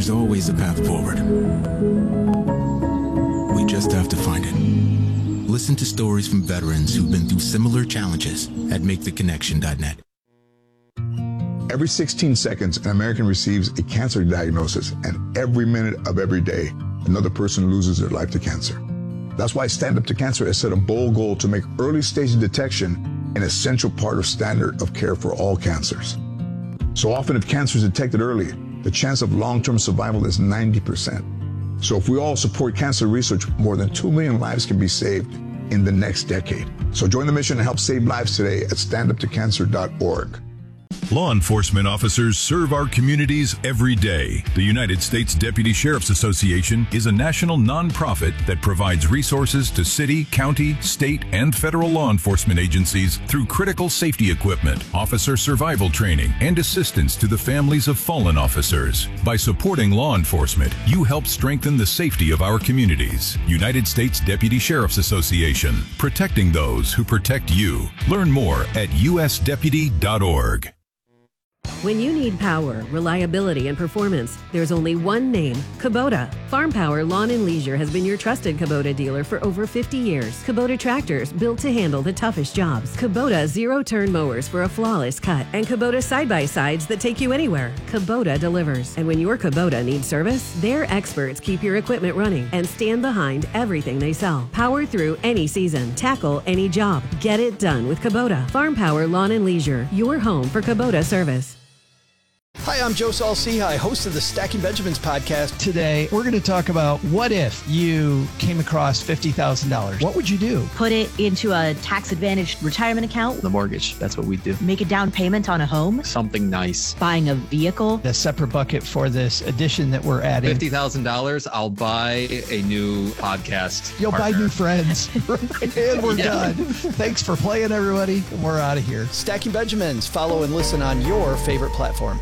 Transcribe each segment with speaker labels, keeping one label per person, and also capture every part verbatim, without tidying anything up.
Speaker 1: There's always a path forward. We just have to find it. Listen to stories from veterans who've been through similar challenges at make the connection dot net.
Speaker 2: Every sixteen seconds, an American receives a cancer diagnosis, and every minute of every day, another person loses their life to cancer. That's why Stand Up to Cancer has set a bold goal to make early stage detection an essential part of standard of care for all cancers. So often, if cancer is detected early, the chance of long-term survival is ninety percent. So if we all support cancer research, more than two million lives can be saved in the next decade. So join the mission to help save lives today at stand up to cancer dot org.
Speaker 3: Law enforcement officers serve our communities every day. The United States Deputy Sheriff's Association is a national nonprofit that provides resources to city, county, state, and federal law enforcement agencies through critical safety equipment, officer survival training, and assistance to the families of fallen officers. By supporting law enforcement, you help strengthen the safety of our communities. United States Deputy Sheriff's Association, protecting those who protect you. Learn more at u s deputy dot org.
Speaker 4: When you need power, reliability, and performance, there's only one name, Kubota. Farm Power Lawn and Leisure has been your trusted Kubota dealer for over fifty years. Kubota tractors built to handle the toughest jobs. Kubota zero-turn mowers for a flawless cut. And Kubota side-by-sides that take you anywhere. Kubota delivers. And when your Kubota needs service, their experts keep your equipment running and stand behind everything they sell. Power through any season. Tackle any job. Get it done with Kubota. Farm Power Lawn and Leisure, your home for Kubota service.
Speaker 5: Hi, I'm Joe Saul-Sehy, host of the Stacking Benjamins podcast.
Speaker 6: Today, we're going to talk about what if you came across fifty thousand dollars? What would you do?
Speaker 7: Put it into a tax-advantaged retirement account.
Speaker 8: The mortgage, that's what we do.
Speaker 7: Make a down payment on a home.
Speaker 8: Something nice.
Speaker 7: Buying a vehicle.
Speaker 6: The separate bucket for this addition that we're adding.
Speaker 8: fifty thousand dollars, I'll buy a new podcast
Speaker 6: You'll
Speaker 8: partner.
Speaker 6: buy new friends. And we're
Speaker 8: Yeah.
Speaker 6: done. Thanks for playing, everybody. And we're out of here.
Speaker 5: Stacking Benjamins. Follow and listen on your favorite platform.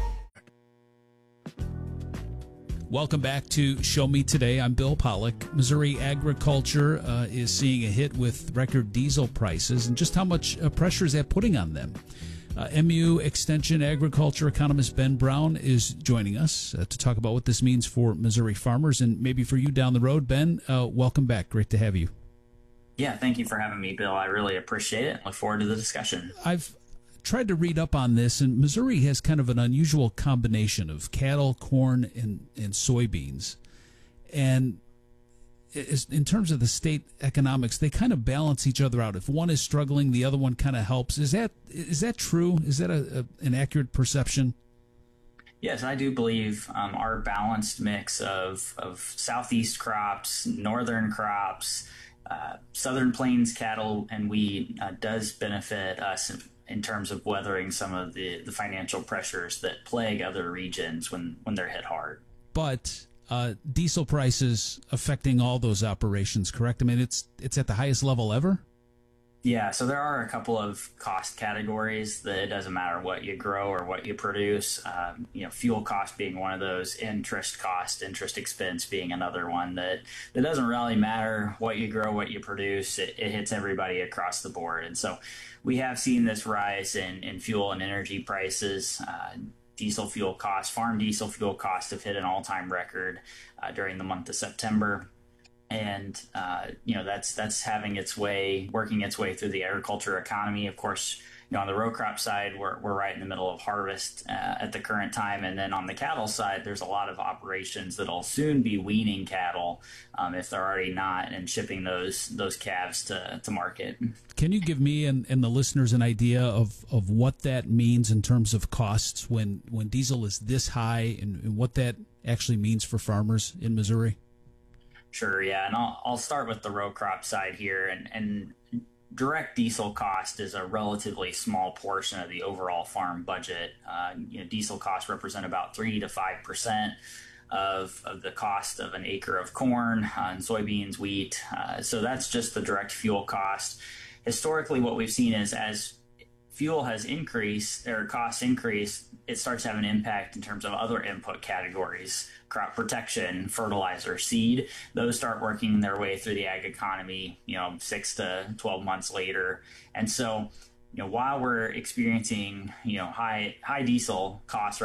Speaker 9: Welcome back to Show Me Today. I'm Bill Pollock. Missouri agriculture uh, is seeing a hit with record diesel prices, and just how much uh, pressure is that putting on them? Uh, M U Extension agriculture economist Ben Brown is joining us uh, to talk about what this means for Missouri farmers and maybe for you down the road. Ben, uh, welcome back. Great to have you.
Speaker 10: Yeah, thank you for having me, Bill. I really appreciate it. Look forward to the discussion.
Speaker 9: I've tried to read up on this, and Missouri has kind of an unusual combination of cattle, corn, and, and soybeans. And in terms of the state economics, they kind of balance each other out. If one is struggling, the other one kind of helps. Is that is that true? Is that a, a, an accurate perception?
Speaker 10: Yes, I do believe um, our balanced mix of, of southeast crops, northern crops, uh, southern plains cattle, and wheat uh, does benefit us in terms of weathering some of the, the financial pressures that plague other regions when, when they're hit hard.
Speaker 9: But uh, diesel prices affecting all those operations, correct? I mean, it's it's at the highest level ever?
Speaker 10: Yeah, so there are a couple of cost categories that it doesn't matter what you grow or what you produce. Um, you know, fuel cost being one of those, interest cost, interest expense being another one that, that doesn't really matter what you grow, what you produce. It, it hits everybody across the board. And so we have seen this rise in, in fuel and energy prices. Uh, diesel fuel costs, farm diesel fuel costs have hit an all-time record uh, during the month of September. And, uh, you know, that's that's having its way, working its way through the agriculture economy. Of course, you know, on the row crop side, we're, we're right in the middle of harvest uh, at the current time. And then on the cattle side, there's a lot of operations that'll soon be weaning cattle um, if they're already not, and shipping those those calves to, to market.
Speaker 9: Can you give me and, and the listeners an idea of, of what that means in terms of costs when, when diesel is this high, and, and what that actually means for farmers in Missouri?
Speaker 10: Sure, yeah, and I'll, I'll start with the row crop side here, and, and direct diesel cost is a relatively small portion of the overall farm budget. Uh, you know, diesel costs represent about three to five percent of, of the cost of an acre of corn uh, and soybeans, wheat. Uh, so that's just the direct fuel cost. Historically, what we've seen is as fuel has increased, or costs increase, it starts to have an impact in terms of other input categories, crop protection, fertilizer, seed. Those start working their way through the ag economy, you know, six to twelve months later. And so, you know, while we're experiencing, you know, high high diesel costs